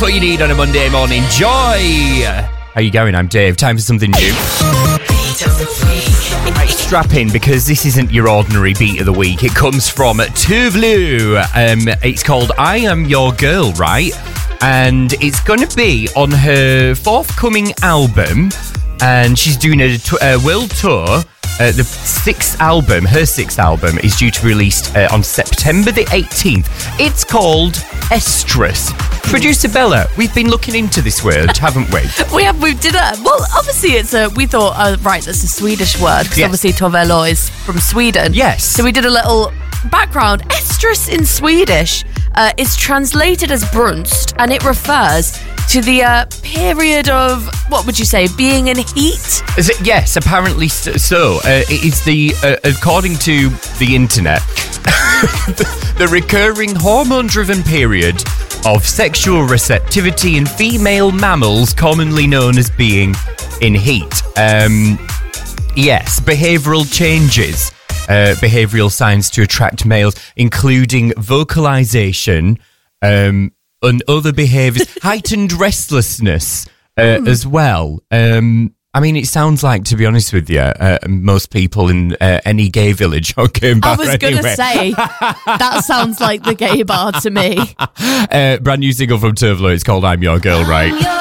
What you need on a Monday morning. Joy! How you going? I'm Dave. Time for something new. Right, strap in, because this isn't your ordinary beat of the week. It comes from Tuvlu. It's called I Am Your Girl, right? And it's going to be on her forthcoming album. And she's doing a world tour. The her sixth album, is due to be released on September the 18th. It's called Estrus. Producer Bella, we've been looking into this word, haven't we? We did it. Well, obviously we thought, right, that's a Swedish word, because obviously Tovelo is from Sweden. Yes. So we did a little background. Estrus in Swedish is translated as brunst, and it refers to the period of, what would you say, being in heat? Is it? Yes, apparently so. It is according to the internet, the recurring hormone-driven period of sexual receptivity in female mammals, commonly known as being in heat. Yes, behavioural changes, behavioural signs to attract males, including vocalization, and other behaviours, heightened restlessness as well. I mean, it sounds like, to be honest with you, most people in any gay village or gay bar. I was going to say, that sounds like the gay bar to me. Brand new single from Tuvlo. It's called I'm Your Girl, right?